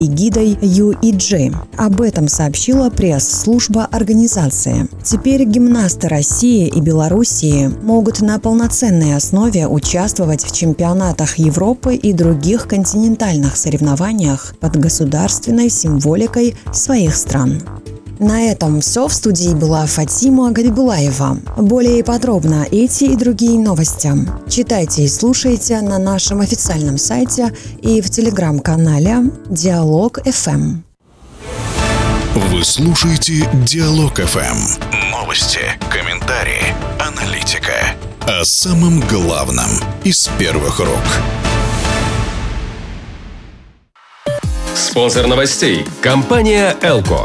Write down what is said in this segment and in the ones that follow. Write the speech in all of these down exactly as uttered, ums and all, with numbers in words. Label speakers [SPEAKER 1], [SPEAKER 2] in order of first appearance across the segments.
[SPEAKER 1] эгидой ю и джи. Об этом сообщила пресс-служба организации. Теперь гимнасты России и Белоруссии могут на полноценной основе участвовать в чемпионатах Европы и других континентальных соревнованиях под государственной символикой своих стран. На этом все. В студии была Фатима Габибулаева. Более подробно эти и другие новости читайте и слушайте на нашем официальном сайте и в телеграм-канале Диалог эф эм.
[SPEAKER 2] Вы слушаете Диалог эф эм. Новости, комментарии, аналитика. О самом главном из первых рук.
[SPEAKER 3] Спонсор новостей – компания «Элко».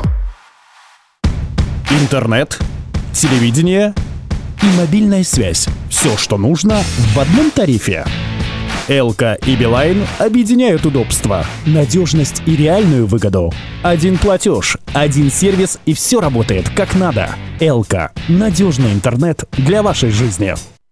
[SPEAKER 4] Интернет, телевидение и мобильная связь. Все, что нужно в одном тарифе. Элко и Билайн объединяют удобство, надежность и реальную выгоду. Один платеж, один сервис и все работает как надо. Элко – надежный интернет для вашей жизни.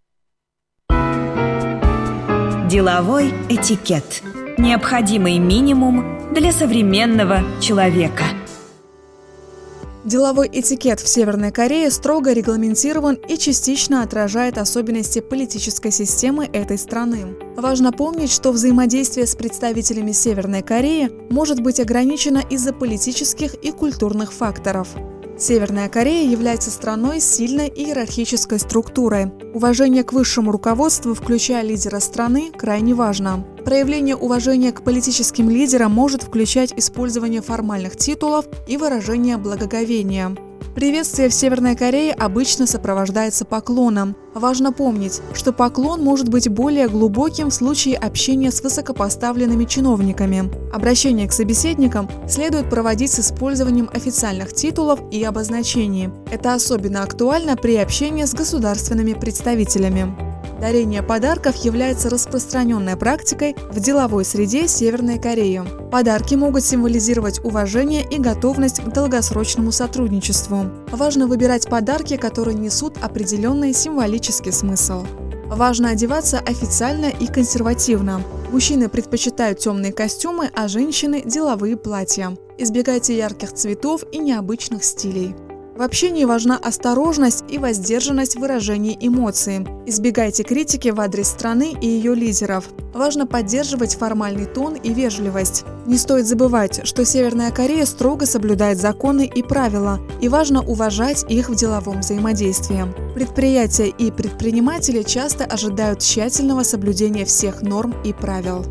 [SPEAKER 5] Деловой этикет. Необходимый минимум для современного человека.
[SPEAKER 6] Деловой этикет в Северной Корее строго регламентирован и частично отражает особенности политической системы этой страны. Важно помнить, что взаимодействие с представителями Северной Кореи может быть ограничено из-за политических и культурных факторов. Северная Корея является страной с сильной иерархической структурой. Уважение к высшему руководству, включая лидера страны, крайне важно. Проявление уважения к политическим лидерам может включать использование формальных титулов и выражение благоговения. Приветствие в Северной Корее обычно сопровождается поклоном. Важно помнить, что поклон может быть более глубоким в случае общения с высокопоставленными чиновниками. Обращение к собеседникам следует проводить с использованием официальных титулов и обозначений. Это особенно актуально при общении с государственными представителями. Дарение подарков является распространенной практикой в деловой среде Северной Кореи. Подарки могут символизировать уважение и готовность к долгосрочному сотрудничеству. Важно выбирать подарки, которые несут определенный символический смысл. Важно одеваться официально и консервативно. Мужчины предпочитают темные костюмы, а женщины – деловые платья. Избегайте ярких цветов и необычных стилей. В общении важна осторожность и воздержанность в выражении эмоций. Избегайте критики в адрес страны и ее лидеров. Важно поддерживать формальный тон и вежливость. Не стоит забывать, что Северная Корея строго соблюдает законы и правила, и важно уважать их в деловом взаимодействии. Предприятия и предприниматели часто ожидают тщательного соблюдения всех норм и правил.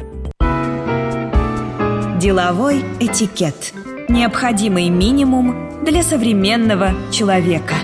[SPEAKER 5] Деловой этикет. Необходимый минимум для современного человека.